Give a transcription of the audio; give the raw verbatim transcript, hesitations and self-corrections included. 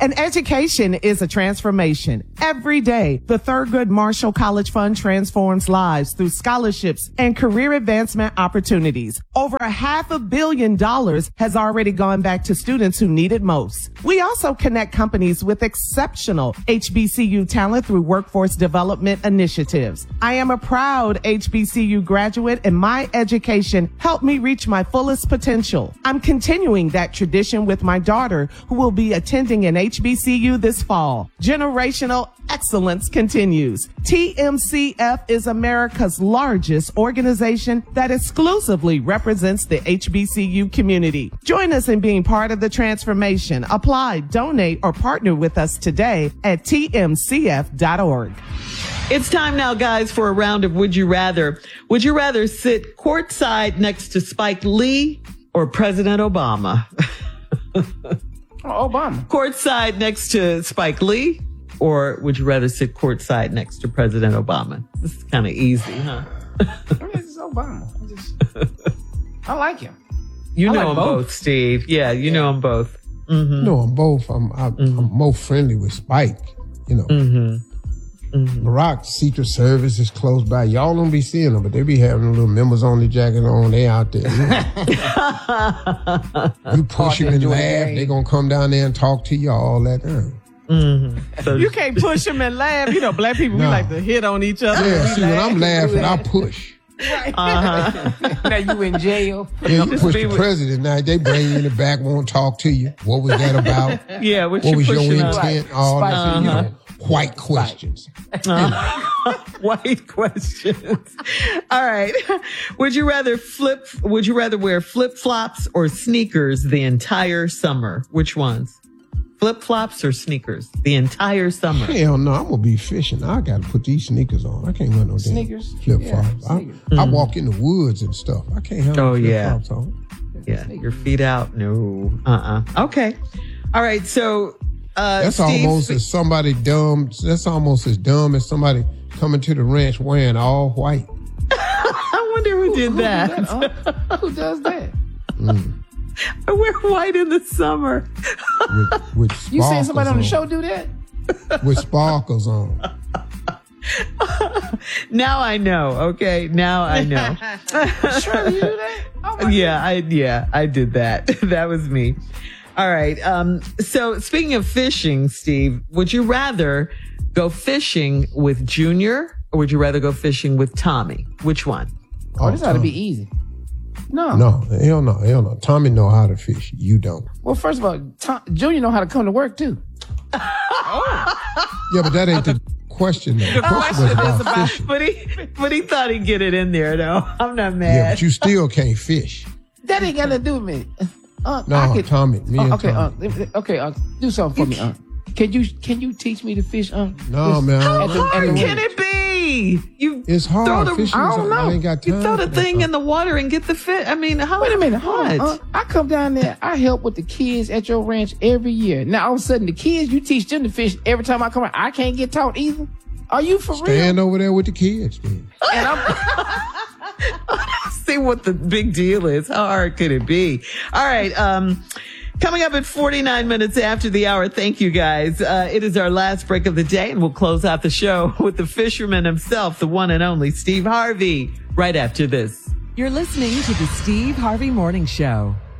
And education is a transformation. Every day, the Thurgood Marshall College Fund transforms lives through scholarships and career advancement opportunities. Over a half a billion dollars has already gone back to students who need it most. We also connect companies with exceptional H B C U talent through workforce development initiatives. I am a proud H B C U graduate, and my education helped me reach my fullest potential. I'm continuing that tradition with my daughter, who will be attending an H B C U this fall. Generational excellence continues. T M C F is America's largest organization that exclusively represents the H B C U community. Join us in being part of the transformation. Apply, donate, or partner with us today at T M C F dot org. It's time now, guys, for a round of Would You Rather. Would you rather sit courtside next to Spike Lee or President Obama? Oh, Obama. Courtside next to Spike Lee, or would you rather sit courtside next to President Obama? This is kind of easy, huh? I mean, it's Obama. I, just, I like him. You I know like them both. both, Steve. Yeah, you Yeah. know them both. Mm-hmm. No, I'm both. I'm, I'm, Mm-hmm. I'm more friendly with Spike. You know, Mm-hmm. Mm-hmm. Barack's Secret Service is close by. Y'all don't be seeing them, but they be having a little members only jacket on. They out there. You, know. You push them and enjoy the laugh. game. They gonna come down there and talk to you all that time. Mm-hmm. So, You can't push them and laugh. You know, black people, we No. like to hit on each other. Yeah, We see, when laugh. I'm laughing, I push. uh-huh. Now you in jail. Yeah, you Just push be the with- president. Now they bring you in the back, won't talk to you. What was that about? Yeah, what, What you was your pushing up? intent? All Spike, that, you uh-huh. know, white questions. White questions. All right. Would you rather flip, would you rather wear flip-flops or sneakers the entire summer? Which ones? Flip-flops or sneakers the entire summer? Hell no, I'm gonna be fishing. I gotta put these sneakers on. I can't wear no damn Sneakers? flip Yeah, flops. I, sneakers. I walk in the woods and stuff. I can't have Oh, no flip yeah. flops on. Yeah. Your feet out? No. Uh-uh. Okay. All right. So, uh, That's Steve, almost as somebody dumb. That's almost as dumb as somebody coming to the ranch wearing all white. I wonder who did Who that. does that? Huh? Who does that? I wear white in the summer. With, with sparkles You seen somebody on the on. show do that? With sparkles on. Now I know. Okay. Now I know. Shirley, you do that? Oh my Yeah, I yeah, I did that. That was me. All right. Um, so speaking of fishing, Steve, would you rather go fishing with Junior or would you rather go fishing with Tommy? Which one? Oh, this ought to Tommy. be easy. No. No, hell no, hell no. Tommy know how to fish. You don't. Well, first of all, Tom, Junior know how to come to work too. Yeah, but that ain't the question. Though. The question was question is about about- fishing. But he but he thought he'd get it in there though. I'm not Yeah, mad. but you still can't fish. That ain't got nothing to do with me. Uh, No, I could, Tommy, me uh, and okay, Tommy. uh, okay, uh, do something for me, uh. Can you can you teach me to fish, uh? No, Just man. How at the- at hard the can range. it be? You It's throw hard. the, Fishing I is don't hard. know. I ain't got time. you throw the for that thing stuff. in the water and get the fish. I mean, how? Wait a minute, hold on. what? Uh, I come down there. I help with the kids at your ranch every year. Now all of a sudden, the kids you teach them to fish every time I come around. I can't get taught either. Are you for Stand real? over there with the kids, man. And I'm, See what the big deal is. How hard could it be? All right. Um, coming up at forty-nine minutes after the hour. Thank you, guys. Uh, it is our last break of the day, and we'll close out the show with the fisherman himself, the one and only Steve Harvey, right after this. You're listening to the Steve Harvey Morning Show.